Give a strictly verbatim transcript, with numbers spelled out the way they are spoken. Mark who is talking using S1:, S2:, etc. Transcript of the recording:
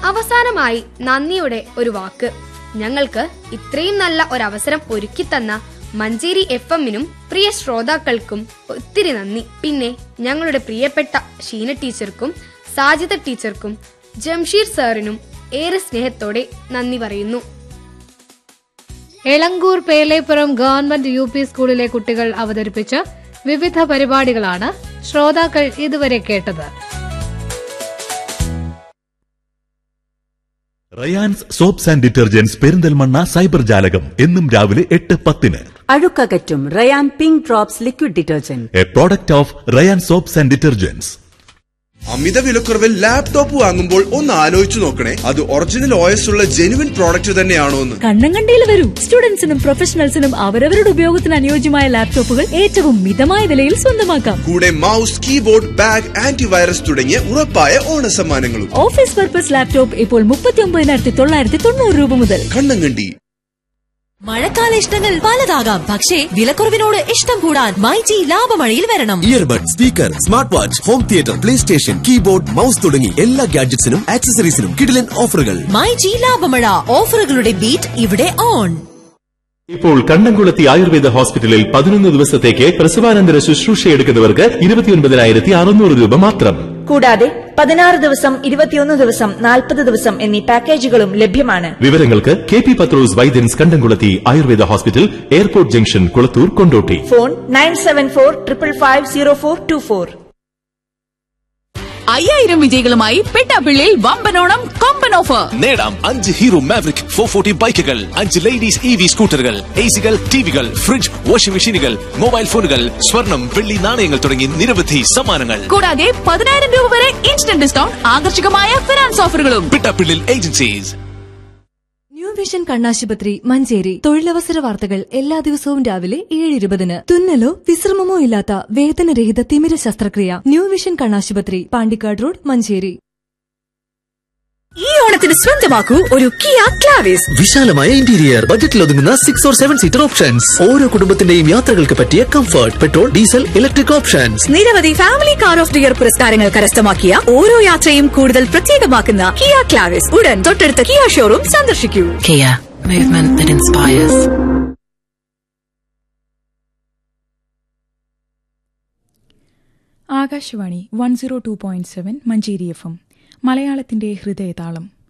S1: അവസാനമായി നന്ദിയുടെ ഒരു വാക്ക്. ഞങ്ങൾക്ക് ഇത്രയും നല്ല ഒരവസരം ഒരുക്കിത്തന്ന മഞ്ചേരി എഫ് എമ്മിനും പ്രിയ ശ്രോതാക്കൾക്കും ഒത്തിരി നന്ദി. പിന്നെ ഞങ്ങളുടെ പ്രിയപ്പെട്ട ഷീന ടീച്ചർക്കും സാജിദ ടീച്ചർക്കും ജംഷീർ സാറിനും ഏറെ സ്നേഹത്തോടെ നന്ദി പറയുന്നു.
S2: Elankur Pelepuram government U P സ്കൂളിലെ കുട്ടികൾ അവതരിപ്പിച്ച വിവിധ പരിപാടികളാണ് ശ്രോതാക്കൾ ഇതുവരെ കേട്ടത്.
S3: Rayan's soaps and detergents Perinthalmanna cyber ജാലകം എന്നും രാവിലെ എട്ട് പത്തിന്.
S4: അഴുക്കകറ്റും Ryan pink drops liquid detergent,
S3: A product of Ryan soaps and detergents.
S5: അമിത വിലക്കുറവിൽ ലാപ്ടോപ്പ് വാങ്ങുമ്പോൾ ഒന്ന് ആലോചിച്ചു നോക്കണേ, അത് ഒറിജിനൽ ഒ എസ് ഉള്ള ജെനുവിൻ പ്രോഡക്റ്റ് തന്നെയാണോ എന്ന്.
S6: കണ്ണങ്കണ്ടിയിൽ വരൂ. സ്റ്റുഡൻസിനും പ്രൊഫഷണൽസിനും അവരവരുടെ ഉപയോഗത്തിന് അനുയോജ്യമായ ലാപ്ടോപ്പുകൾ ഏറ്റവും മിതമായ വിലയിൽ സ്വന്തമാക്കാം.
S5: കൂടെ മൗസ്, കീബോർഡ്, ബാഗ്, ആന്റിവൈറസ് തുടങ്ങിയ ഉറപ്പായ ഓണ സമ്മാനങ്ങളും.
S6: ഓഫീസ് പർപ്പസ് ലാപ്ടോപ്പ് ഇപ്പോൾ മുപ്പത്തി ഒമ്പതിനായിരത്തി തൊള്ളായിരത്തി തൊണ്ണൂറ് രൂപ മുതൽ.
S5: കണ്ണങ്കണ്ടി.
S7: മഴക്കാല ഇഷ്ടങ്ങൾ പലതാകാം, പക്ഷേ വിലക്കുറവിനോട് ഇഷ്ടം കൂടാൻ മൈജി ലാഭമഴയിൽ വരണം.
S8: Earbud, speaker, smart watch, home theatre, play station, keyboard, mouse തുടങ്ങി എല്ലാ ഗാഡ്ജറ്റ്സിനും ആക്സസറീസിനും കിടിലൻ ഓഫറുകൾ.
S7: മൈജി ലാഭമഴ, ഓഫറുകളുടെ ബീറ്റ് ഇവിടെ ഓൺ.
S9: ഇപ്പോൾ കണ്ണംകുളത്തി ആയുർവേദ ഹോസ്പിറ്റലിൽ പതിനൊന്ന് ദിവസത്തേക്ക് പ്രസവാനന്തര ശുശ്രൂഷയെടുക്കുന്നവർക്ക് ഇരുപത്തിയൊൻപതിനായിരത്തി അറുന്നൂറ് രൂപ മാത്രം.
S10: കൂടാതെ പതിനാറ് ദിവസം, ഇരുപത്തിയൊന്ന് ദിവസം, നാൽപ്പത് ദിവസം എന്നീ പാക്കേജുകളും ലഭ്യമാണ്.
S9: വിവരങ്ങൾക്ക് കെ പി പത്രോസ് വൈദ്യൻസ് കണ്ടംകുളത്തി Ayurveda hospital, airport junction, Kulathur, Kondotty.
S10: Phone nine seven four triple five zero four to four.
S11: അയ്യായിരം വിജയികളുമായി പെട്ടാപ്പിള്ളിയിൽ വമ്പനോണം കൊമ്പൻ ഓഫർ.
S8: നേടാം അഞ്ച് ഹീറോ മാവറിക് ഫോർ ഫോർട്ടി ബൈക്കുകൾ, അഞ്ച് ലേഡീസ് ഇ വി സ്കൂട്ടറുകൾ, എ സികൾ, ടിവികൾ, ഫ്രിഡ്ജ്, വാഷിംഗ് മെഷീനുകൾ, മൊബൈൽ ഫോണുകൾ, സ്വർണം, വെള്ളി നാണയങ്ങൾ തുടങ്ങി നിരവധി സമ്മാനങ്ങൾ.
S11: കൂടാതെ പതിനായിരം രൂപ വരെ ഇൻസ്റ്റന്റ് ഡിസ്കൗണ്ട്, ആകർഷകമായ ഫിനാൻസ് ഓഫറുകളും.
S8: പെട്ടാപ്പിള്ളിൽ ഏജൻസീസ്.
S6: ന്യൂ വിഷൻ കണ്ണാശുപത്രി മഞ്ചേരി. തൊഴിലവസര വാർത്തകൾ എല്ലാ ദിവസവും രാവിലെ ഏഴ് ഇരുപതിന്. തുന്നലോ വിശ്രമമോ ഇല്ലാത്ത വേദനരഹിത തിമിര ശസ്ത്രക്രിയ. ന്യൂ വിഷൻ കണ്ണാശുപത്രി, പാണ്ടിക്കാട് റോഡ്, മഞ്ചേരി.
S7: ഈ ഓണത്തിന് സ്വന്തമാക്കൂ ഒരു കിയ ക്ലാവിസ്.
S8: വിശാലമായ ഇന്റീരിയർ, ബജറ്റിൽ ഒതുങ്ങുന്ന six or seven seater options, ഓരോ കുടുംബത്തിന്റെയും യാത്രകൾക്ക് പറ്റിയ comfort, petrol, diesel, electric options.
S7: നിരവധി family car of the year പുരസ്കാരങ്ങൾ കരസ്ഥമാക്കിയ ഓരോ യാത്രയും കൂടുതൽ പ്രത്യേകമാക്കുന്ന കിയ ക്ലാവിസ് ഉടൻ തൊട്ടടുത്ത കിയ ഷോറൂം സന്ദർശിക്കൂ. Kia, movement that inspires.
S12: Akashvani one zero two point seven Manjeri F M, മലയാളത്തിന്റെ ഹൃദയതാളം.